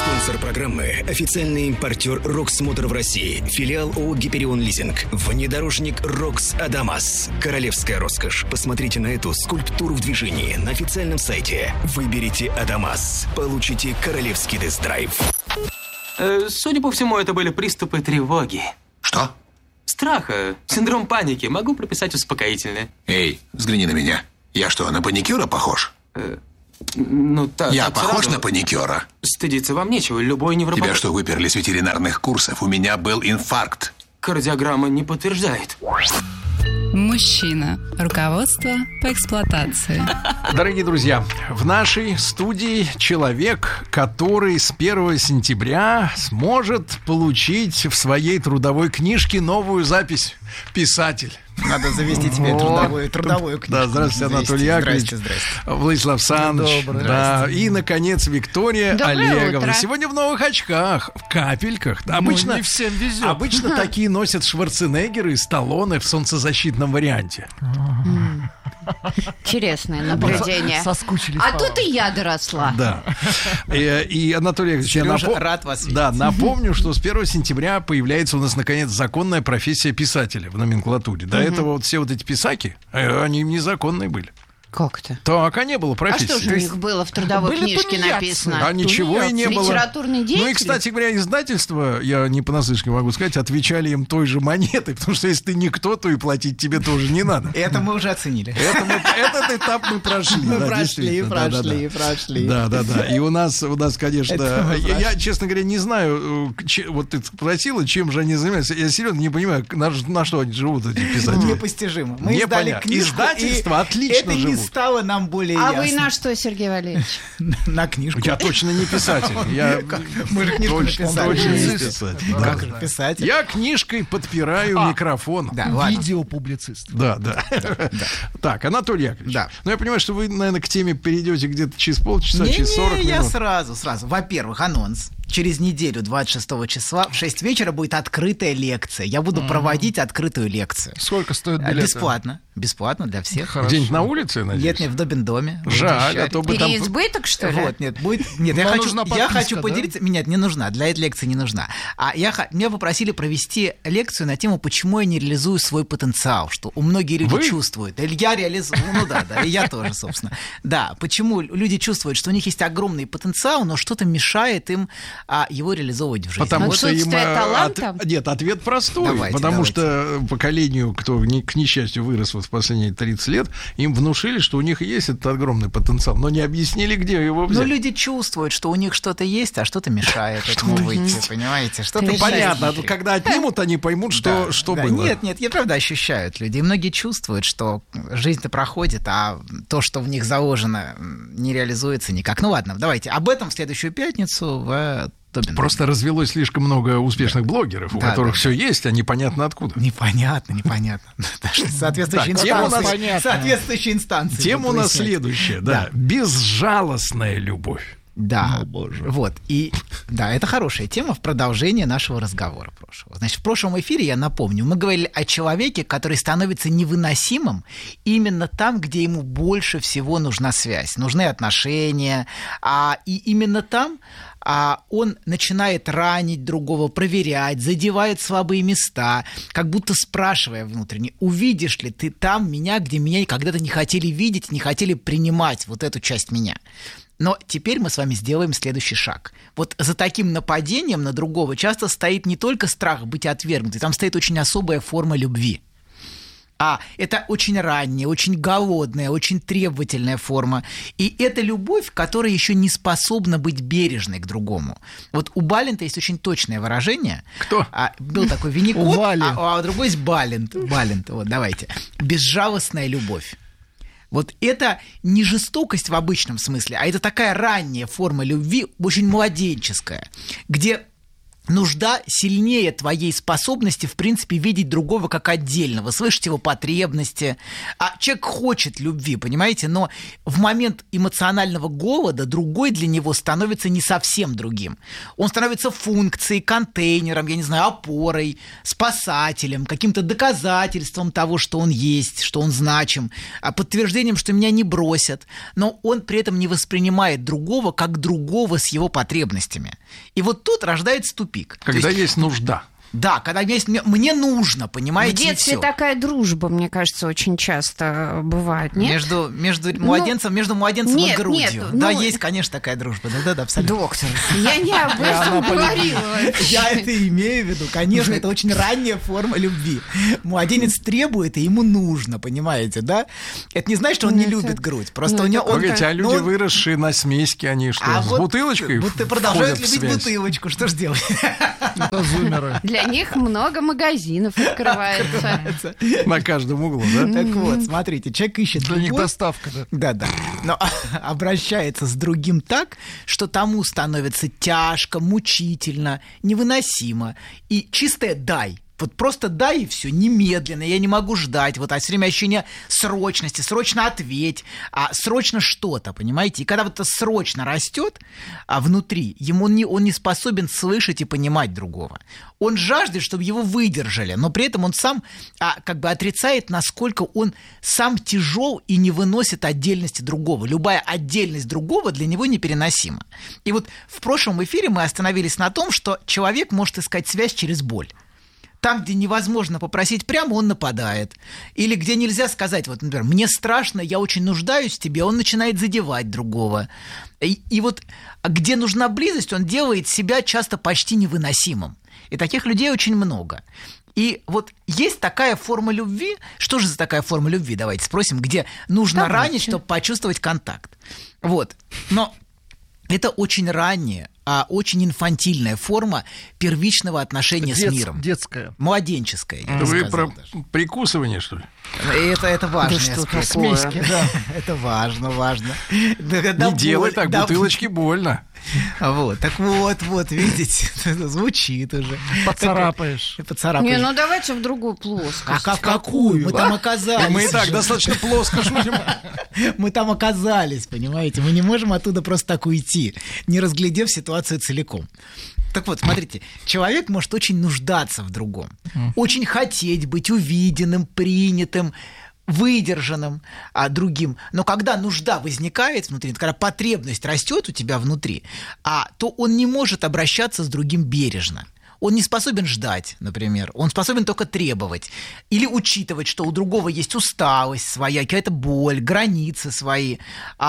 Спонсор программы – официальный импортер «Рокс Мотор» в России, филиал ООО «Гиперион Лизинг», внедорожник «Рокс Адамас». Королевская роскошь. Посмотрите на эту скульптуру в движении на официальном сайте. Выберите «Адамас». Получите королевский тест-драйв. Судя по всему, это были приступы тревоги. Что? Страха, синдром паники. Могу прописать успокоительное. Эй, взгляни на меня. Я что, на паникюра похож? Я похож на паникюра? Стыдиться вам нечего, любой невропатолог... Тебя что, выперли с ветеринарных курсов? У меня был инфаркт. Кардиограмма не подтверждает. Мужчина. Руководство по эксплуатации. Дорогие друзья, в нашей студии человек, который с 1 сентября сможет получить в своей трудовой книжке новую запись «Писатель». Надо завести тебе трудовую книжку. Да, здравствуйте, Анатолий Яковлевич. Здрасте. Владислав Александрович. Да, и, наконец, Виктория Олеговна. Сегодня в новых очках, в капельках. Обычно, не всем везет. Обычно такие носят Шварценеггеры и Сталлоне в солнцезащитном варианте. Интересное наблюдение. Соскучились. А тут и я доросла. Да. И Анатолий Яковлевич, я рад вас видеть. Да, напомню, что с 1 сентября появляется у нас, наконец, законная профессия писателя в номенклатуре. До этого вот все вот эти писаки, они незаконные были. Как это? Так, а не было профессии. А что же у них было в трудовой книжке написано? А ничего и не было. Литературный деятель? Ну и, кстати говоря, издательство, я не понаслышке могу сказать, отвечали им той же монетой, потому что если ты никто, то и платить тебе тоже не надо. Это мы уже оценили. Этот этап мы прошли. Мы прошли. Да. И у нас, конечно, я, честно говоря, не знаю, вот ты спросила, чем же они занимаются. Я серьезно не понимаю, на что они живут, эти писатели. Непостижимо. Мы издали книжку, издательство отлично живут. Это не стало нам более ясно. А вы на что, Сергей Валерьевич? На книжку. Я точно не писатель. Мы же книжку написали. Точно не писатель. Как же писатель? Я книжкой подпираю микрофон. Видеопублицист. Да. Так, Анатолий Яковлевич. Да. Ну, я понимаю, что вы, наверное, к теме перейдете где-то через полчаса, через 40 минут. Я сразу. Во-первых, анонс. Через неделю, 26 числа, в 6 вечера будет открытая лекция. Я буду проводить открытую лекцию. Сколько стоит билеты? Бесплатно для всех. Хорошо. Где-нибудь на улице, я надеюсь? Нет, в Добин-доме. Жаль, а то бы там... Переизбыток, что ли? Вот, нет, я хочу поделиться... Нет, не нужна, для этой лекции не нужна. Меня попросили провести лекцию на тему, почему я не реализую свой потенциал, что многие люди чувствуют. Я реализую, и я тоже, собственно. Да, почему люди чувствуют, что у них есть огромный потенциал, но что-то мешает им его реализовывать в жизни. Потому что им... таланта? Нет, ответ простой. Давайте. Что поколению, кто, к несчастью, вырос вот в последние 30 лет, им внушили, что у них есть этот огромный потенциал, но не объясняли, где его взять. Но люди чувствуют, что у них что-то есть, а что-то мешает этому выйти, понимаете? Что-то понятно, когда отнимут, они поймут, что было. Нет, я правда ощущают люди. И многие чувствуют, что жизнь-то проходит, а то, что в них заложено, не реализуется никак. Ну ладно, давайте об этом в следующую пятницу в Добин-доме. Просто развелось слишком много успешных блогеров, у которых все есть, а непонятно откуда. Непонятно. Соответствующие инстанции. Тема у нас следующая, да. Безжалостная любовь. Да, вот, это хорошая тема в продолжение нашего разговора прошлого. Значит, в прошлом эфире, я напомню, мы говорили о человеке, который становится невыносимым именно там, где ему больше всего нужна связь, нужны отношения, и именно там он начинает ранить другого, проверять, задевает слабые места, как будто спрашивая внутренне, увидишь ли ты там меня, где меня когда-то не хотели видеть, не хотели принимать вот эту часть меня. Но теперь мы с вами сделаем следующий шаг. Вот за таким нападением на другого часто стоит не только страх быть отвергнутым, там стоит очень особая форма любви. Это очень ранняя, очень голодная, очень требовательная форма. И это любовь, которая еще не способна быть бережной к другому. Вот у Балента есть очень точное выражение. Кто? Был такой Винникот, а у другого есть Балент. Вот, давайте. Безжалостная любовь. Вот это не жестокость в обычном смысле, а это такая ранняя форма любви, очень младенческая, где нужда сильнее твоей способности, в принципе, видеть другого как отдельного, слышать его потребности. А человек хочет любви, понимаете, но в момент эмоционального голода другой для него становится не совсем другим. Он становится функцией, контейнером, я не знаю, опорой, спасателем, каким-то доказательством того, что он есть, что он значим, подтверждением, что меня не бросят. Но он при этом не воспринимает другого как другого с его потребностями. И вот тут рождается тупик. Когда есть нужда. Да, когда есть мне нужно, понимаете, в детстве и всё. такая дружба, мне кажется, очень часто бывает, нет? Между младенцем и грудью. Нет, да, есть, конечно, такая дружба. Да, абсолютно. Доктор, я не об этом говорила. Я это имею в виду, конечно, это очень ранняя форма любви. Младенец требует, и ему нужно, понимаете, да? Это не значит, что он не любит грудь, просто у него... Погодите, а люди, выросшие на смеське, они что, с бутылочкой продолжают входят в любить связь? бутылочку, что ж делать? Для них много магазинов открывается. На каждом углу, да? Так вот, смотрите, человек ищет Для них любовь. доставка, да. Да. Но обращается с другим так, что тому становится тяжко, мучительно, невыносимо. И чистое «дай». Вот просто дай и все, немедленно, я не могу ждать. Вот, все время ощущение срочности, срочно ответь, срочно что-то, понимаете? И когда вот это срочно растет внутри, он не способен слышать и понимать другого. Он жаждет, чтобы его выдержали, но при этом он сам как бы отрицает, насколько он сам тяжел и не выносит отдельности другого. Любая отдельность другого для него непереносима. И вот в прошлом эфире мы остановились на том, что человек может искать связь через боль. Там, где невозможно попросить прямо, он нападает. Или где нельзя сказать, вот, например, «мне страшно, я очень нуждаюсь в тебе», он начинает задевать другого. И вот где нужна близость, он делает себя часто почти невыносимым. И таких людей очень много. И вот есть такая форма любви. Что же за такая форма любви? Давайте спросим, где нужно ранить, чтобы почувствовать контакт. Вот. Но это очень ранняя, очень инфантильная форма первичного отношения с миром. Детская. Младенческая. Это вы про прикусывание, что ли? Это важно. Да что такое? Это важно. Не делай так, бутылочки больно. Вот, так вот, видите, звучит уже. Поцарапаешь. Не, ну давайте в другую плоскость. А в какую? Мы там оказались. Мы и так достаточно плоско шутим. Мы там оказались, понимаете? Мы не можем оттуда просто так уйти, не разглядев ситуацию целиком. Так вот, смотрите, человек может очень нуждаться в другом, очень хотеть быть увиденным, принятым, выдержанным другим. Но когда нужда возникает внутри, когда потребность растет у тебя внутри, то он не может обращаться с другим бережно. Он не способен ждать, например. Он способен только требовать. Или учитывать, что у другого есть усталость своя, какая-то боль, границы свои.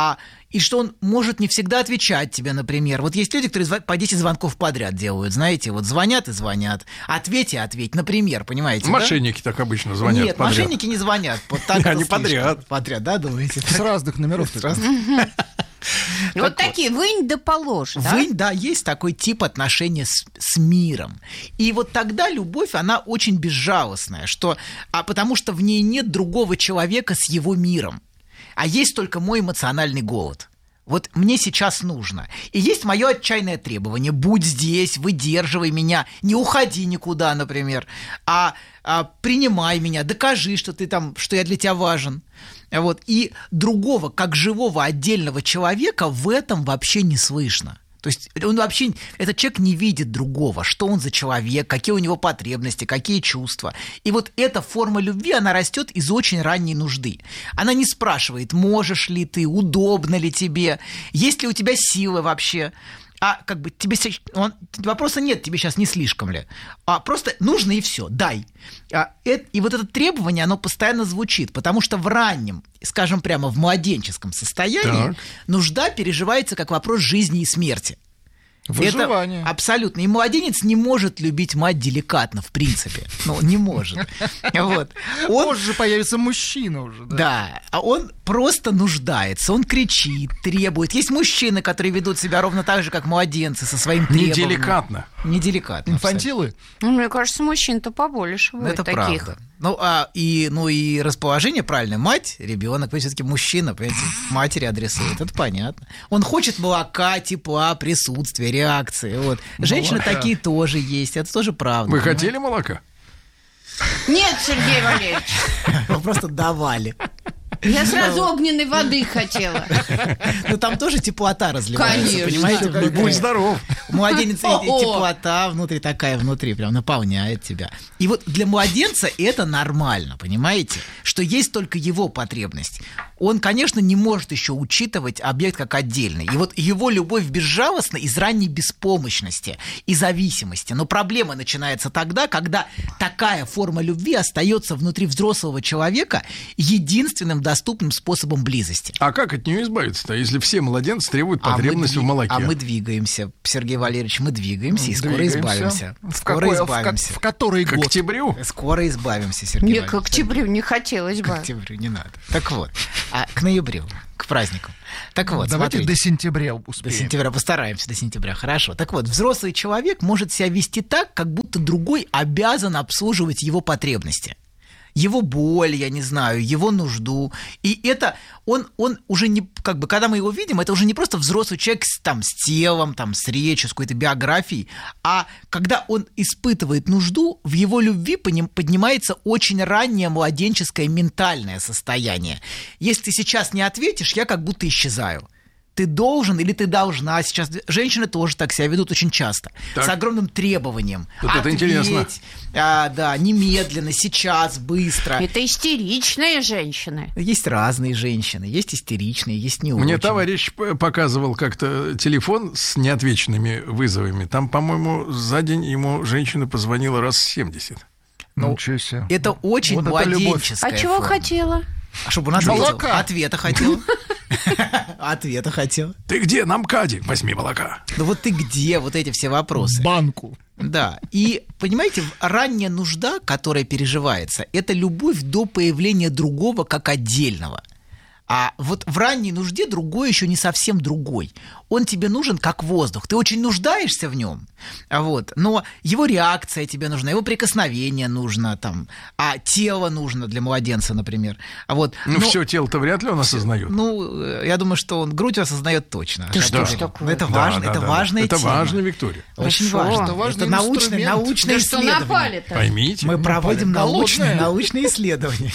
И что он может не всегда отвечать тебе, например. Вот есть люди, которые по 10 звонков подряд делают, знаете, вот звонят и звонят. Ответь и ответь, например, понимаете, мошенники так обычно звонят. Нет, подряд. Мошенники не звонят. Вот так они подряд. Подряд, да, думаете? С разных номеров. Вот такие, вынь да положь, да? Вынь, да, есть такой тип отношения с миром. И вот тогда любовь, она очень безжалостная, потому что в ней нет другого человека с его миром. А есть только мой эмоциональный голод. Вот мне сейчас нужно. И есть мое отчаянное требование. Будь здесь, выдерживай меня, не уходи никуда, например, принимай меня, докажи, что я для тебя важен. Вот. И другого, как живого отдельного человека, в этом вообще не слышно. То есть этот человек не видит другого, что он за человек, какие у него потребности, какие чувства. И вот эта форма любви, она растет из очень ранней нужды. Она не спрашивает, можешь ли ты, удобно ли тебе, есть ли у тебя силы вообще. Вопроса нет, тебе сейчас не слишком ли. Просто нужно и все, дай. И вот это требование, оно постоянно звучит, потому что в раннем, скажем прямо, в младенческом состоянии нужда переживается как вопрос жизни и смерти. Выживание. Это абсолютно. И младенец не может любить мать деликатно, в принципе. Не может. Вот. Позже появится мужчина уже. Да, он просто нуждается, он кричит, требует. Есть мужчины, которые ведут себя ровно так же, как младенцы, со своим требованием. Неделикатно. Инфантилы? Мне кажется, мужчин-то побольше бывает это таких. Правда. И расположение правильное. Мать, ребенок, все-таки мужчина, понимаете, матери адресует, это понятно. Он хочет молока, тепла, присутствия, реакции. Вот. Женщины такие тоже есть, это тоже правда. Вы хотели молока? Нет, Сергей Валерьевич. Вы просто давали. Я сразу огненной воды хотела. Ну там тоже теплота разливается, Конечно. понимаете? Будь здоров. У младенца и теплота внутри такая, внутри прям наполняет тебя. И вот для младенца это нормально, понимаете? Что есть только его потребность. Он, конечно, не может еще учитывать объект как отдельный. И вот его любовь безжалостна из ранней беспомощности и зависимости. Но проблема начинается тогда, когда такая форма любви остается внутри взрослого человека единственным доступным способом близости. А как от нее избавиться-то, если все младенцы требуют потребность в молоке? А мы двигаемся, Сергей Валерьевич, мы двигаемся и скоро избавимся. В который К год? октябрю? Скоро избавимся, Сергей Мне Валерьевич. к октябрю не хотелось К бы. октябрю не надо. Так вот, к ноябрю, к празднику. Так вот, Давайте смотрите. до сентября До успеем. сентября постараемся, до сентября. Хорошо. Так вот, взрослый человек может себя вести так, как будто другой обязан обслуживать его потребности. Его боль, я не знаю, его нужду. И это он уже не, как бы, когда мы его видим, это уже не просто взрослый человек с телом, с речью, с какой-то биографией, а когда он испытывает нужду, в его любви поднимается очень раннее младенческое ментальное состояние. Если ты сейчас не ответишь, я как будто исчезаю. Ты должен или ты должна. Сейчас женщины тоже так себя ведут очень часто. Так. С огромным требованием. Вот это интересно. Да, немедленно, сейчас, быстро. Это истеричные женщины. Есть разные женщины. Есть истеричные, есть не очень. Мне товарищ показывал как-то телефон с неотвеченными вызовами. Там, по-моему, за день ему женщина позвонила раз 70. Ничего себе. Это очень Вот это любовь. младенческая А чего форма. хотела? А чтобы он ответил. Молока. Ответа хотел. Ответа хотел. Ты где? На МКАДе. Возьми молока. Ну вот ты где? Вот эти все вопросы. Банку. Да, и, понимаете, ранняя нужда, которая переживается, это любовь до появления другого как отдельного. А вот в ранней нужде другой еще не совсем другой. Он тебе нужен как воздух. Ты очень нуждаешься в нем, но его реакция тебе нужна, его прикосновение нужно, а тело нужно для младенца, например. Все тело-то вряд ли он осознает. Я думаю, что он грудь осознает точно. Да что ж Но такое? это важно, это важная Это тема. важно, Виктория. Очень Хорошо. важно. Это важный Это научное инструмент. Да что исследование. напали-то? Поймите. Мы проводим Голодная. научные исследования.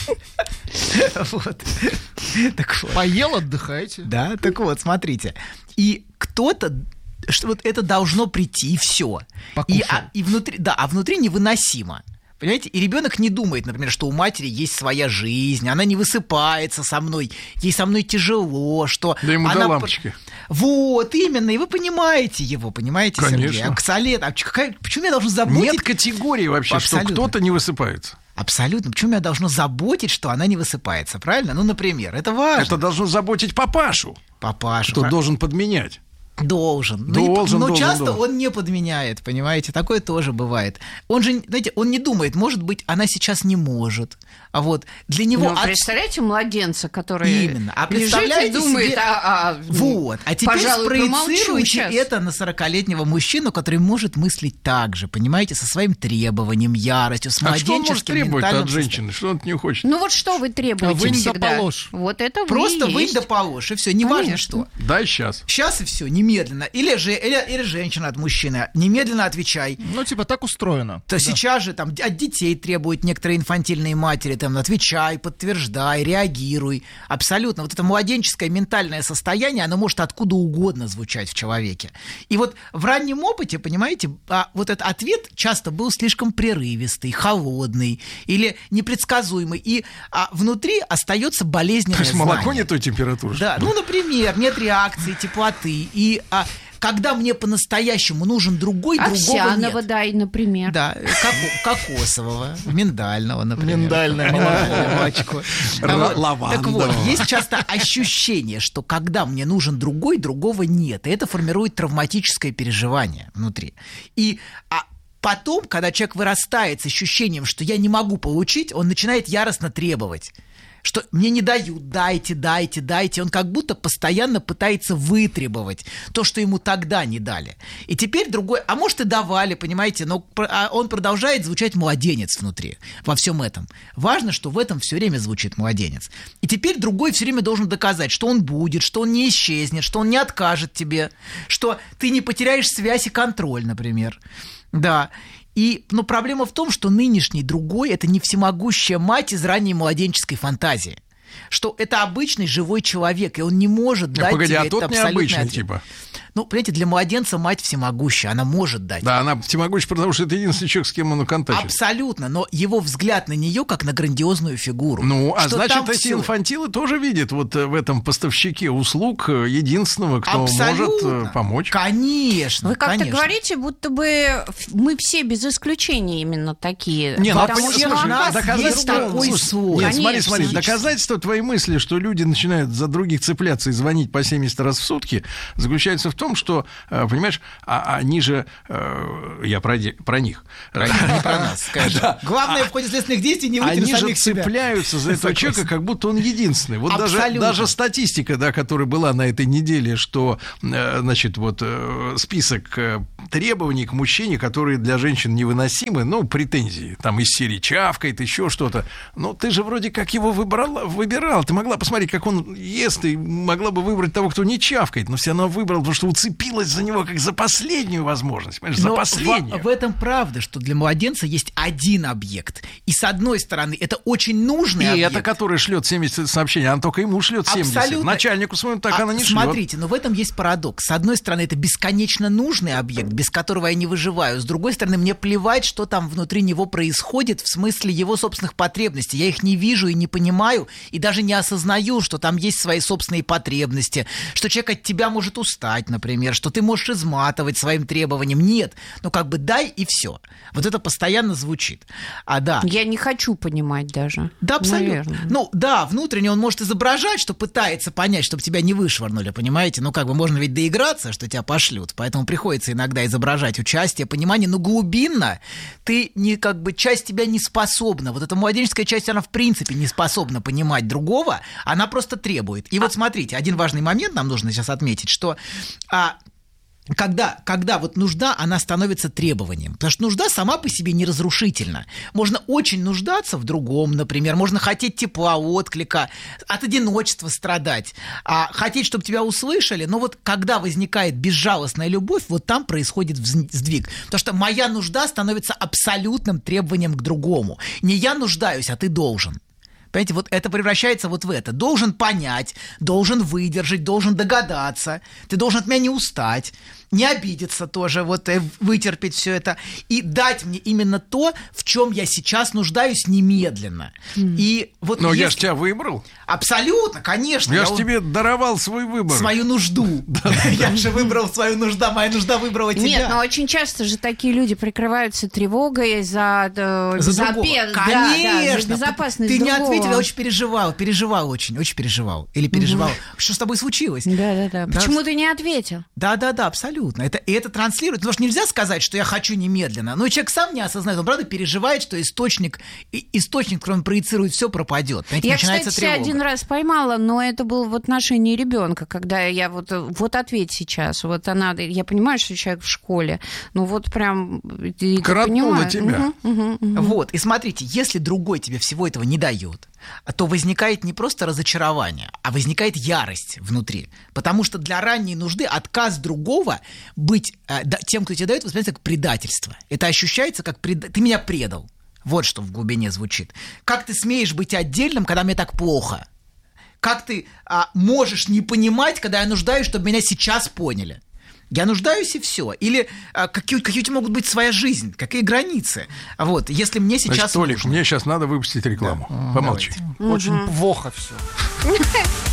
Так вот. Поел, отдыхайте. Да, так вот, смотрите. И кто-то, что вот это должно прийти, и все. И внутри, внутри невыносимо. Понимаете? И ребенок не думает, например, что у матери есть своя жизнь, она не высыпается со мной, ей со мной тяжело, что... Да ему она... до лампочки. Вот, именно, и вы понимаете его, понимаете, Конечно. Сергей? Оксалет, почему я должен заботить... Нет категории вообще, Абсолютно. что кто-то не высыпается. Абсолютно. Почему меня должно заботить, что она не высыпается, правильно? Например, это важно. Это должно заботить папашу, Папаша. кто должен подменять. Должен. Но часто он не подменяет, понимаете? Такое тоже бывает. Он же, знаете, он не думает, может быть, она сейчас не может. А вот для него... Представляете младенца, который Именно. А лежит и представляете думает, себе... А теперь пожалуй, спроецируйте промолчу сейчас. это на 40-летнего мужчину, который может мыслить так же, понимаете, со своим требованием, яростью, с А что он может младенческим требовать ментальным от женщины? Что он от нее хочет? Ну вот что вы требуете Вынь да всегда? положь. Вот это вы Просто и вынь есть. да положь, и все, неважно Конечно. что. Дай сейчас. Сейчас и все, немедленно. Или женщина от мужчины, немедленно отвечай. Так устроено. То сейчас же от детей требуют некоторые инфантильные матери, отвечай, подтверждай, реагируй. Абсолютно. Вот это младенческое ментальное состояние, оно может откуда угодно звучать в человеке. И вот в раннем опыте, понимаете, вот этот ответ часто был слишком прерывистый, холодный или непредсказуемый. И внутри остается болезненное То есть молоко знание. не той температуры? Да, например, нет реакции, теплоты. И когда мне по-настоящему нужен другого Овсяного нет. дай, например. Да, кокосового, миндального, например. Миндальное молочко. Лавандового. Так вот, есть часто ощущение, что когда мне нужен другого нет. И это формирует травматическое переживание внутри. И потом, когда человек вырастает с ощущением, что я не могу получить, он начинает яростно требовать. что мне не дают, дайте. Он как будто постоянно пытается вытребовать то, что ему тогда не дали. И теперь другой, а может и давали, понимаете, но он продолжает звучать младенец внутри во всем этом. Важно, что в этом все время звучит младенец. И теперь другой все время должен доказать, что он будет, что он не исчезнет, что он не откажет тебе, что ты не потеряешь связь и контроль, например. Да. Но проблема в том, что нынешний другой – это не всемогущая мать из ранней младенческой фантазии. Что это обычный живой человек, и он не может дать тебе а этот тот абсолютный необычный, ответ. типа. Ну, понимаете, для младенца мать всемогущая, она может дать. Да, она всемогущая, потому что это единственный человек, с кем он контактирует. Абсолютно, но его взгляд на нее как на грандиозную фигуру. Ну, а значит, эти всё... инфантилы тоже видят вот в этом поставщике услуг единственного, кто может помочь. Конечно. Вы как-то конечно. говорите, будто бы мы все без исключения именно такие. Не, Потому что у нас есть такой свой. Нет, смотри, Конечно. доказательство твоей мысли, что люди начинают за других цепляться и звонить по 70 раз в сутки, заключается в том, что, понимаешь, они же, я про них. Не про нас, скажи. Главное в ходе следственных действий не выйти на Они же самих себя. цепляются за этого человека, как будто он единственный. Вот Абсолютно. даже статистика, да, которая была на этой неделе, что, значит, вот список требований к мужчине, которые для женщин невыносимы, ну, претензии, там из серии чавкает, еще что-то. Ну, ты же вроде как его выбирал. Ты могла посмотреть, как он ест, и могла бы выбрать того, кто не чавкает, но все равно выбрал, потому что уцепилась за него как за последнюю возможность. Понимаешь, за последнюю. В этом правда, что для младенца есть один объект. И с одной стороны, это очень нужный объект. И это, который шлет 70 сообщений, она только ему шлет 70. Абсолютно. Начальнику своему так она не шлет. Смотрите, но в этом есть парадокс. С одной стороны, это бесконечно нужный объект, без которого я не выживаю. С другой стороны, мне плевать, что там внутри него происходит в смысле его собственных потребностей. Я их не вижу и не понимаю, и даже не осознаю, что там есть свои собственные потребности, что человек от тебя может устать, например, что ты можешь изматывать своим требованием. Нет. Ну, как бы дай и все. Вот это постоянно звучит. Да. Я не хочу понимать даже. Да, абсолютно. Наверное. Ну, да, внутренне он может изображать, что пытается понять, чтобы тебя не вышвырнули, понимаете? Ну, как бы можно ведь доиграться, что тебя пошлют, поэтому приходится иногда изображать участие, понимание, но глубинно ты не, как бы, часть тебя не способна. Вот эта младенческая часть, она в принципе не способна понимать другого, она просто требует. И вот смотрите, один важный момент нам нужно сейчас отметить, что... Когда вот нужда, она становится требованием. Потому что нужда сама по себе не разрушительна. Можно очень нуждаться в другом, например. Можно хотеть тепла, отклика, от одиночества страдать. Хотеть, чтобы тебя услышали. Но вот когда возникает безжалостная любовь, вот там происходит сдвиг. Потому что моя нужда становится абсолютным требованием к другому. Не я нуждаюсь, а ты должен. Понимаете, вот это превращается вот в это. Должен понять, должен выдержать, должен догадаться. Ты должен от меня не устать, не обидеться тоже, вот вытерпеть все это. И дать мне именно то, в чем я сейчас нуждаюсь немедленно. И вот но я ж тебя выбрал. Абсолютно, конечно. Я ж тебе даровал свой выбор. Свою нужду. Я же выбрал свою нужду, моя нужда выбрала тебя. Нет, но очень часто же такие люди прикрываются тревогой за Конечно. безопасность ты другого. Не ответил, я очень переживал очень переживал. Или переживал. Что с тобой случилось? Да. Почему ты не ответил? Да, абсолютно. Это транслирует. Потому что нельзя сказать, что я хочу немедленно. Но человек сам не осознает. Он, правда, переживает, что источник, в котором проецирует все, пропадет. Я, кстати, один раз поймала, но это было в отношении ребенка, когда я вот ответь сейчас. Вот она, я понимаю, что человек в школе, ну вот прям... Коротнула тебя. Вот, и смотрите, если другой тебе всего этого не дает, то возникает не просто разочарование, а возникает ярость внутри. Потому что для ранней нужды отказ другого быть тем, кто тебе дает, воспринимается как предательство. Это ощущается как ты меня предал. Вот что в глубине звучит. Как ты смеешь быть отдельным, когда мне так плохо? Как ты можешь не понимать, когда я нуждаюсь, чтобы меня сейчас поняли? Я нуждаюсь, и все. Или какие у тебя могут быть своя жизнь, какие границы. Вот, если мне сейчас... Значит, Толик, мне сейчас надо выпустить рекламу. Да. Помолчи. Очень плохо все.